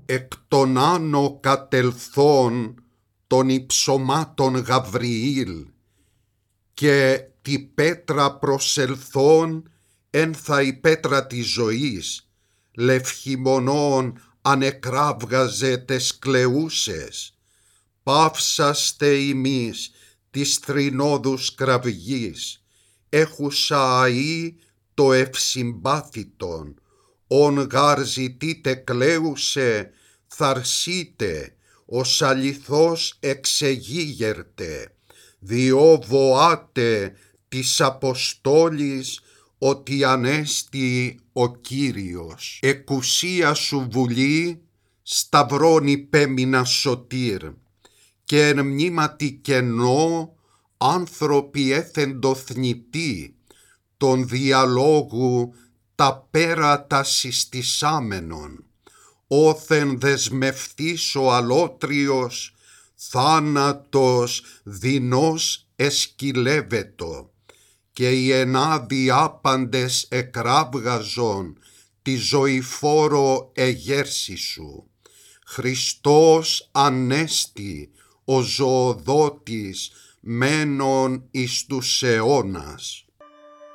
εκ των άνω κατελθών των υψωμάτων Γαβριήλ, και τη πέτρα προσελθών ένθα η πέτρα της ζωής, λευχημονών ανεκράβγαζε τες κλεούσες, παύσαστε ημείς της θρηνόδους κραυγής, έχουσα αεί το ευσυμπάθητον, ον γάρ ζητείτε κλαίουσε, θαρσείτε, ως αληθώς εξεγίγερτε, διό βοάτε της Αποστόλης, ότι ανέστη ο Κύριος. Εκουσία σου βουλή, σταυρών υπέμεινα σωτήρ, και εν μνήματι κενό, άνθρωποι έθεντο θνητοί, τον διαλόγου τα πέρατα συστησάμενον, όθεν δεσμευτής ο αλότριος, θάνατος δεινός εσκυλεύετο, και οι ενάδοι άπαντες εκράβγαζον τη ζωηφόρο εγέρση σου. Χριστός ανέστη ο ζωοδότης μένον εις τους αιώνας.